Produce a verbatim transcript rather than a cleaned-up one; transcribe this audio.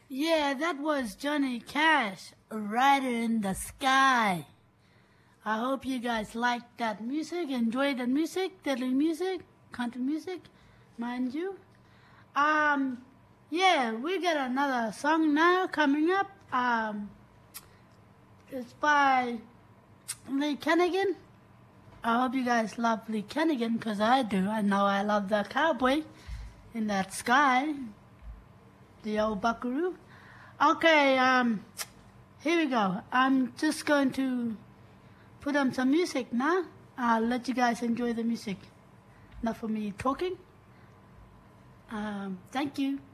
Yeah, that was Johnny Cash, Rider in the Sky. I hope you guys liked that music, enjoyed that music, deadly music, country music, mind you. Um, yeah, we got another song now coming up. Um, it's by Lee Kanigan. I hope you guys love Lee Kanigan, because I do. I know I love the cowboy in that sky, the old buckaroo. Okay, um, here we go. I'm just going to put on some music now. I'll let you guys enjoy the music. Not for me talking. Um, thank you.